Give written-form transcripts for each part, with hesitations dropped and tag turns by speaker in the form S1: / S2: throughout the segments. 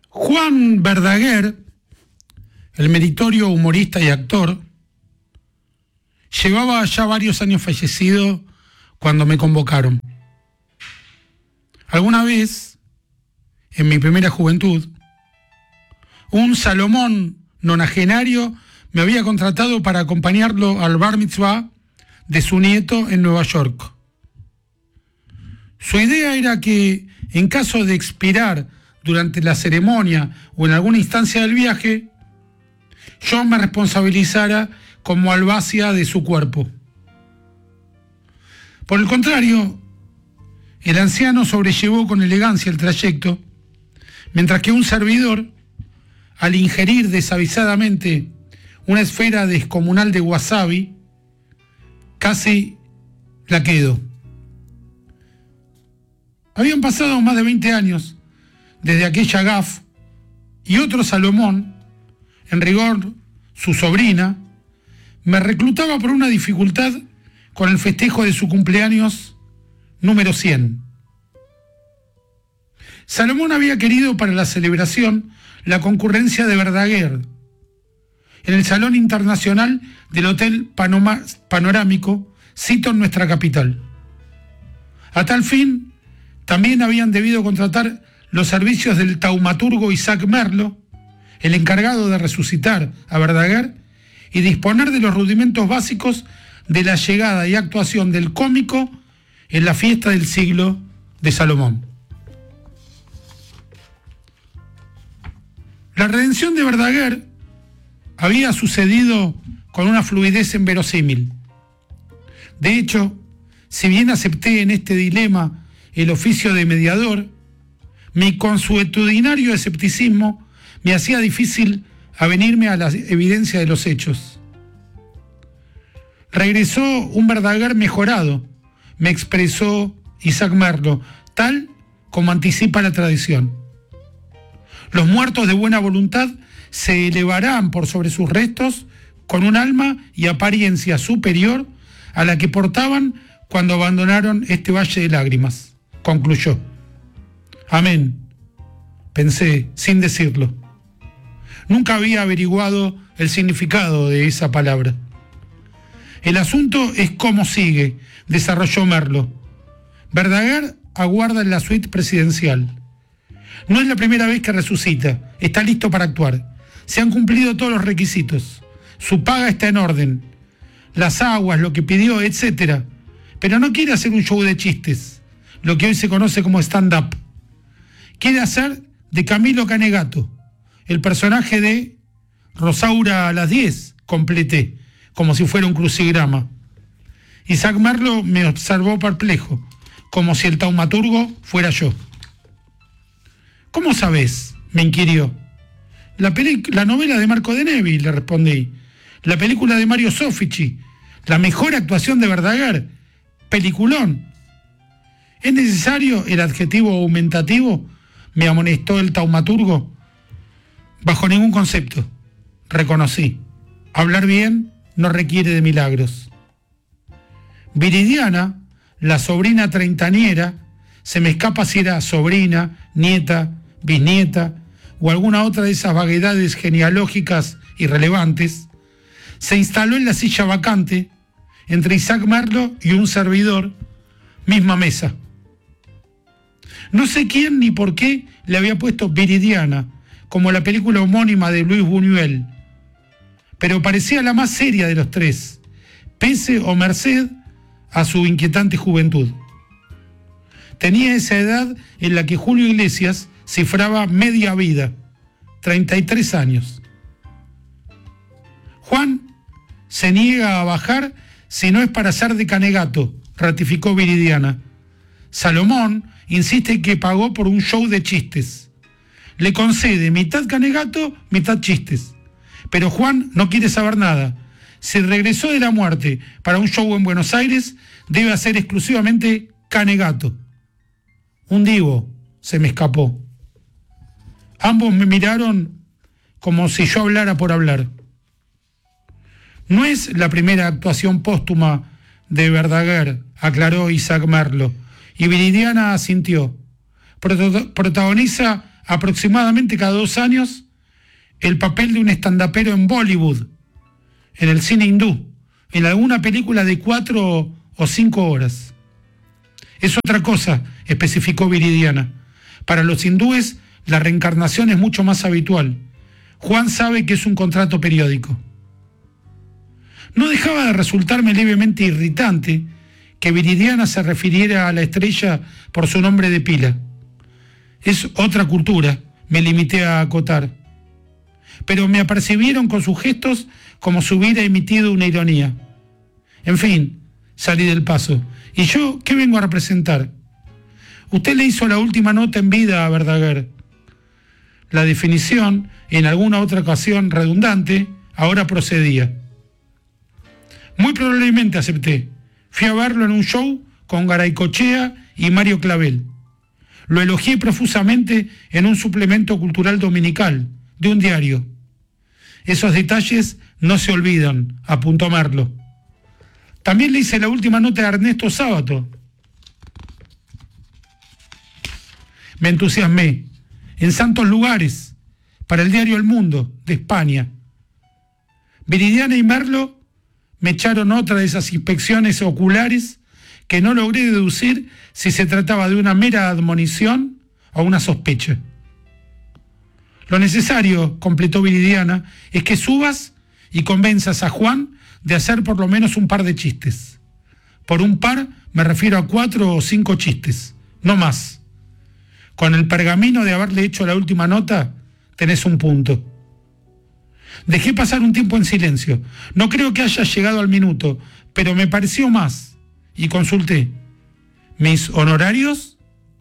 S1: Juan Verdaguer, el meritorio humorista y actor, llevaba ya varios años fallecido cuando me convocaron. Alguna vez, en mi primera juventud, un Salomón nonagenario me había contratado para acompañarlo al bar mitzvah de su nieto en Nueva York. Su idea era que, en caso de expirar durante la ceremonia o en alguna instancia del viaje, yo me responsabilizara como albacia de su cuerpo. Por el contrario, el anciano sobrellevó con elegancia el trayecto, mientras que un servidor, al ingerir desavisadamente una esfera descomunal de wasabi, casi la quedó. Habían pasado más de 20 años desde aquella gaf y otro Salomón, en rigor su sobrina, me reclutaba por una dificultad con el festejo de su cumpleaños número 100. Salomón había querido para la celebración la concurrencia de Verdaguer en el Salón Internacional del Hotel Panorámico, sito en nuestra capital. A tal fin, también habían debido contratar los servicios del taumaturgo Isaac Merlo, el encargado de resucitar a Verdaguer y disponer de los rudimentos básicos de la llegada y actuación del cómico en la fiesta del siglo de Salomón. La redención de Verdaguer había sucedido con una fluidez inverosímil. De hecho, si bien acepté en este dilema el oficio de mediador, mi consuetudinario escepticismo me hacía difícil avenirme a la evidencia de los hechos. Regresó un Verdaguer mejorado, me expresó Isaac Merlo, tal como anticipa la tradición. Los muertos de buena voluntad se elevarán por sobre sus restos con un alma y apariencia superior a la que portaban cuando abandonaron este valle de lágrimas, concluyó. Amén, pensé sin decirlo. Nunca había averiguado el significado de esa palabra. El asunto es cómo sigue, desarrolló Merlo. Verdaguer aguarda en la suite presidencial. No es la primera vez que resucita, está listo para actuar. Se han cumplido todos los requisitos. Su paga está en orden. Las aguas, lo que pidió, etc. Pero no quiere hacer un show de chistes, lo que hoy se conoce como stand-up. Quiere hacer de Camilo Canegato, el personaje de Rosaura a las 10, completé, como si fuera un crucigrama. Isaac Merlo me observó perplejo, como si el taumaturgo fuera yo. ¿Cómo sabés?, me inquirió. La novela de Marco de Nevi, le respondí. La película de Mario Soffici, la mejor actuación de Verdaguer, peliculón. ¿Es necesario el adjetivo aumentativo?, me amonestó el taumaturgo. Bajo ningún concepto, reconocí. Hablar bien no requiere de milagros. Viridiana, la sobrina treintañera, se me escapa si era sobrina, nieta, bisnieta o alguna otra de esas vaguedades genealógicas irrelevantes, se instaló en la silla vacante entre Isaac Merlo y un servidor, misma mesa. No sé quién ni por qué le había puesto Viridiana, como la película homónima de Luis Buñuel, pero parecía la más seria de los tres, pese o merced a su inquietante juventud. Tenía esa edad en la que Julio Iglesias cifraba media vida, 33 años. Juan se niega a bajar si no es para ser de Canegato, ratificó Viridiana. Salomón insiste que pagó por un show de chistes. Le concede mitad Canegato, mitad chistes. Pero Juan no quiere saber nada. Si regresó de la muerte para un show en Buenos Aires, debe hacer exclusivamente Canegato. Un divo se me escapó. Ambos me miraron como si yo hablara por hablar. No es la primera actuación póstuma de Verdaguer, aclaró Isaac Merlo, y Viridiana asintió. Protagoniza aproximadamente cada 2 años el papel de un estandapero en Bollywood, en el cine hindú, en alguna película de 4 o 5 horas. Es otra cosa, especificó Viridiana. Para los hindúes, la reencarnación es mucho más habitual. Juan sabe que es un contrato periódico. No dejaba de resultarme levemente irritante que Viridiana se refiriera a la estrella por su nombre de pila. Es otra cultura, me limité a acotar. Pero me apercibieron con sus gestos como si hubiera emitido una ironía. En fin, salí del paso. ¿Y yo qué vengo a representar? Usted le hizo la última nota en vida a Verdaguer. La definición, en alguna otra ocasión redundante, ahora procedía. Muy probablemente acepté. Fui a verlo en un show con Garaycochea y Mario Clavel. Lo elogié profusamente en un suplemento cultural dominical de un diario. Esos detalles no se olvidan, apuntó Merlo. También le hice la última nota a Ernesto Sábato. Me entusiasmé. En santos lugares, para el diario El Mundo, de España. Viridiana y Merlo me echaron otra de esas inspecciones oculares que no logré deducir si se trataba de una mera admonición o una sospecha. Lo necesario, completó Viridiana, es que subas y convenzas a Juan de hacer por lo menos un par de chistes. Por un par me refiero a 4 o 5 chistes, no más. Con el pergamino de haberle hecho la última nota, tenés un punto. Dejé pasar un tiempo en silencio. No creo que haya llegado al minuto, pero me pareció más. Y consulté. ¿Mis honorarios?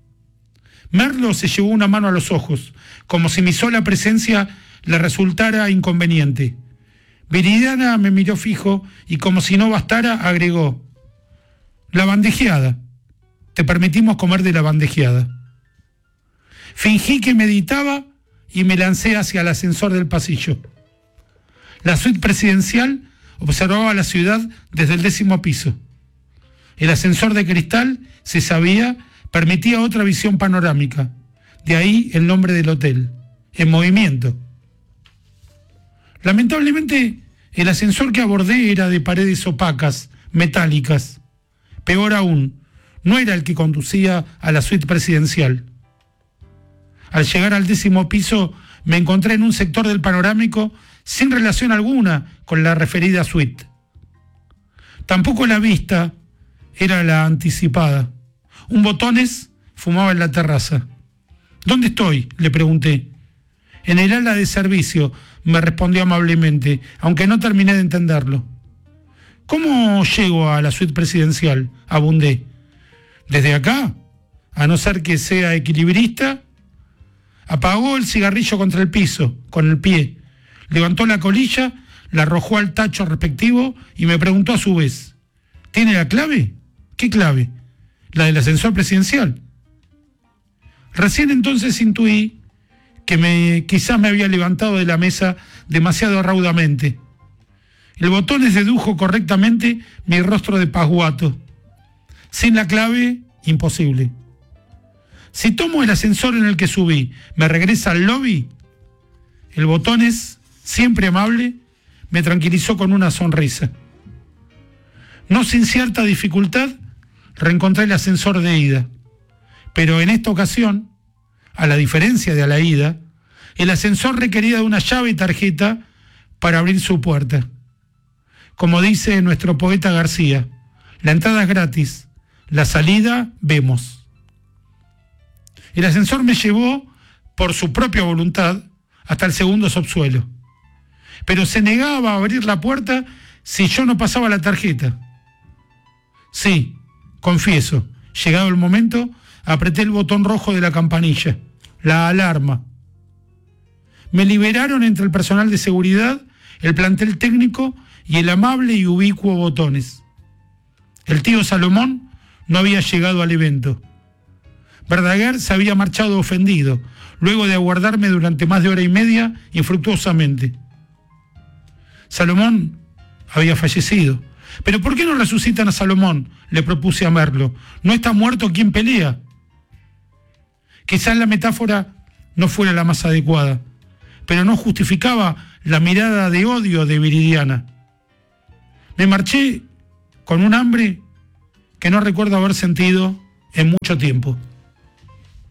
S1: Merlo se llevó una mano a los ojos, como si mi sola presencia le resultara inconveniente. Viridiana me miró fijo y, como si no bastara, agregó: la bandejeada. Te permitimos comer de la bandejeada. Fingí que meditaba y me lancé hacia el ascensor del pasillo. La suite presidencial observaba la ciudad desde el 10º piso. El ascensor de cristal, se sabía, permitía otra visión panorámica. De ahí el nombre del hotel, en movimiento. Lamentablemente, el ascensor que abordé era de paredes opacas, metálicas. Peor aún, no era el que conducía a la suite presidencial. Al llegar al 10º piso, me encontré en un sector del panorámico sin relación alguna con la referida suite. Tampoco la vista era la anticipada. Un botones fumaba en la terraza. ¿Dónde estoy?, le pregunté. En el ala de servicio, me respondió amablemente, aunque no terminé de entenderlo. ¿Cómo llego a la suite presidencial?, abundé. ¿Desde acá? A no ser que sea equilibrista. Apagó el cigarrillo contra el piso, con el pie. Levantó la colilla, la arrojó al tacho respectivo y me preguntó a su vez: ¿tiene la clave? ¿Qué clave? La del ascensor presidencial. Recién entonces intuí que quizás me había levantado de la mesa demasiado raudamente. El botones dedujo correctamente mi rostro de pasguato. Sin la clave, imposible. Si tomo el ascensor en el que subí, ¿me regresa al lobby? El botones, siempre amable, me tranquilizó con una sonrisa. No sin cierta dificultad, reencontré el ascensor de ida. Pero en esta ocasión, a la diferencia de a la ida, el ascensor requería de una llave y tarjeta para abrir su puerta. Como dice nuestro poeta García, la entrada es gratis, la salida vemos. El ascensor me llevó, por su propia voluntad, hasta el 2º subsuelo. Pero se negaba a abrir la puerta si yo no pasaba la tarjeta. Sí, confieso, llegado el momento, apreté el botón rojo de la campanilla, la alarma. Me liberaron entre el personal de seguridad, el plantel técnico y el amable y ubicuo botones. El tío Salomón no había llegado al evento. Verdaguer se había marchado ofendido, luego de aguardarme durante más de 1h30 infructuosamente. Salomón había fallecido. ¿Pero por qué no resucitan a Salomón?, le propuse a Merlo. ¿No está muerto quien pelea? Quizás la metáfora no fuera la más adecuada, pero no justificaba la mirada de odio de Viridiana. Me marché con un hambre que no recuerdo haber sentido en mucho tiempo.